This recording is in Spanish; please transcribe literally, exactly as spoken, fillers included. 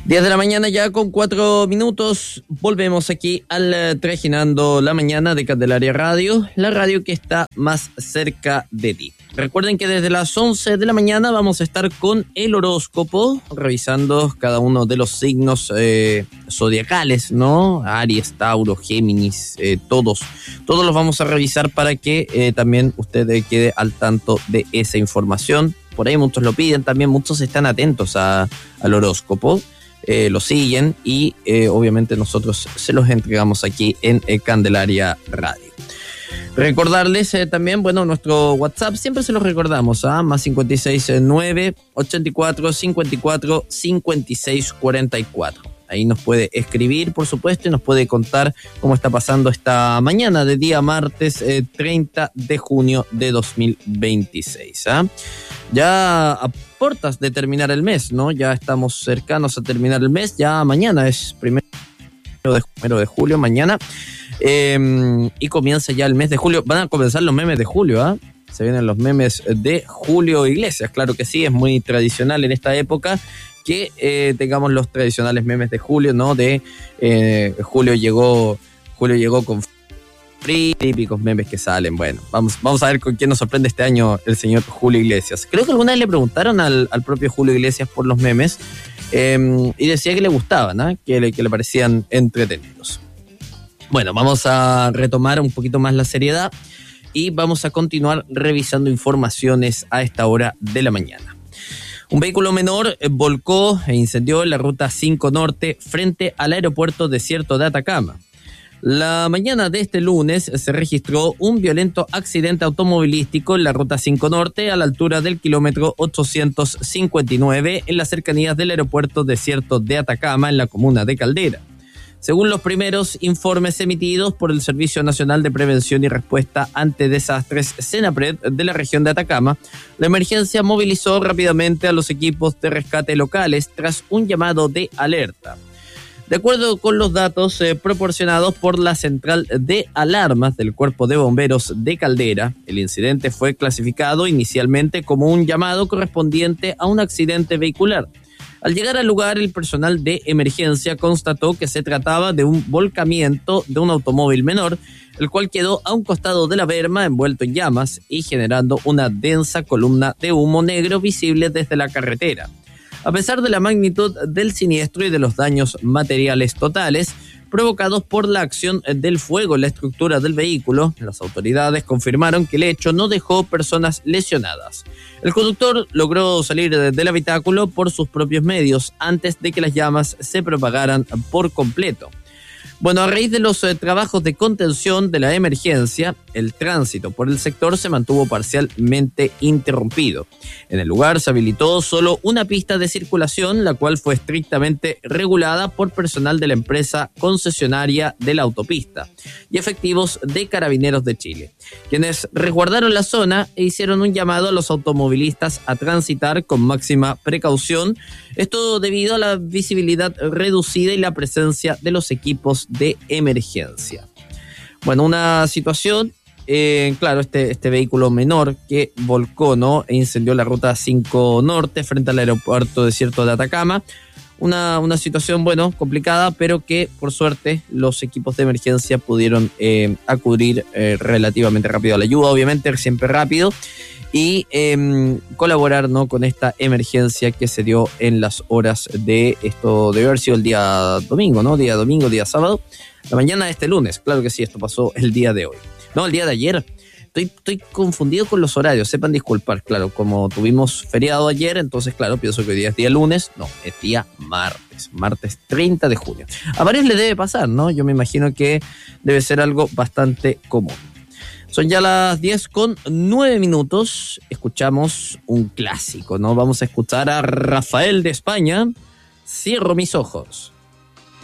diez de la mañana ya con cuatro minutos, volvemos aquí al uh, Trajinando la Mañana de Candelaria Radio, la radio que está más cerca de ti. Recuerden que desde las once de la mañana vamos a estar con el horóscopo, revisando cada uno de los signos eh, zodiacales, ¿no? Aries, Tauro, Géminis, eh, todos, todos los vamos a revisar para que eh, también usted quede al tanto de esa información. Por ahí muchos lo piden, también muchos están atentos a, al horóscopo. Eh, lo siguen y eh, obviamente nosotros se los entregamos aquí en eh, Candelaria Radio. Recordarles eh, también, bueno, nuestro WhatsApp, siempre se los recordamos, ¿ah? Más cincuenta y seis nueve, ochenta y cuatro, cincuenta y cuatro, cincuenta y seis cuarenta y cuatro. Ahí nos puede escribir, por supuesto, y nos puede contar cómo está pasando esta mañana de día martes eh, treinta de junio de dos mil veintiséis. ¿ah? Ya a puertas de terminar el mes, ¿no? Ya estamos cercanos a terminar el mes, ya mañana es primero de, primero de julio, mañana, eh, y comienza ya el mes de julio. Van a comenzar los memes de julio, ¿ah? ¿eh? Se vienen los memes de Julio Iglesias, claro que sí, es muy tradicional en esta época que eh, tengamos los tradicionales memes de Julio, ¿no? De eh, Julio llegó, Julio llegó con free, típicos memes que salen. Bueno, vamos, vamos a ver con quién nos sorprende este año el señor Julio Iglesias. Creo que alguna vez le preguntaron al, al propio Julio Iglesias por los memes eh, y decía que le gustaban, ¿eh? que, le, que le parecían entretenidos. Bueno, vamos a retomar un poquito más la seriedad y vamos a continuar revisando informaciones a esta hora de la mañana. Un vehículo menor volcó e incendió en la ruta cinco Norte frente al aeropuerto Desierto de Atacama. La mañana de este lunes se registró un violento accidente automovilístico en la ruta cinco Norte a la altura del kilómetro ochocientos cincuenta y nueve en las cercanías del aeropuerto Desierto de Atacama en la comuna de Caldera. Según los primeros informes emitidos por el Servicio Nacional de Prevención y Respuesta ante Desastres, SENAPRED, de la región de Atacama, la emergencia movilizó rápidamente a los equipos de rescate locales tras un llamado de alerta. De acuerdo con los datos eh, proporcionados por la Central de Alarmas del Cuerpo de Bomberos de Caldera, el incidente fue clasificado inicialmente como un llamado correspondiente a un accidente vehicular. Al llegar al lugar, el personal de emergencia constató que se trataba de un volcamiento de un automóvil menor, el cual quedó a un costado de la berma envuelto en llamas y generando una densa columna de humo negro visible desde la carretera. A pesar de la magnitud del siniestro y de los daños materiales totales provocados por la acción del fuego en la estructura del vehículo, las autoridades confirmaron que el hecho no dejó personas lesionadas. El conductor logró salir del habitáculo por sus propios medios antes de que las llamas se propagaran por completo. Bueno, a raíz de los eh, trabajos de contención de la emergencia, el tránsito por el sector se mantuvo parcialmente interrumpido. En el lugar se habilitó solo una pista de circulación, la cual fue estrictamente regulada por personal de la empresa concesionaria de la autopista y efectivos de Carabineros de Chile, quienes resguardaron la zona e hicieron un llamado a los automovilistas a transitar con máxima precaución, esto debido a la visibilidad reducida y la presencia de los equipos de emergencia. Bueno, una situación, eh, claro, este, este vehículo menor que volcó, ¿no? e incendió la ruta cinco Norte frente al aeropuerto Desierto de Atacama. Una, una situación, bueno, complicada, pero que por suerte los equipos de emergencia pudieron eh, acudir eh, relativamente rápido a la ayuda, obviamente, siempre rápido, y eh, colaborar, ¿no? con esta emergencia que se dio en las horas de esto, debe haber sido el día domingo, ¿no? Día domingo, día sábado, la mañana de este lunes, claro que sí, esto pasó el día de hoy. No, el día de ayer. Estoy, estoy confundido con los horarios, sepan disculpar, claro, como tuvimos feriado ayer, entonces claro, pienso que hoy día es día lunes, no, es día martes, martes treinta de junio. A varios le debe pasar, ¿no? Yo me imagino que debe ser algo bastante común. Son ya las diez con nueve minutos, escuchamos un clásico, ¿no? Vamos a escuchar a Rafael de España, Cierro mis ojos.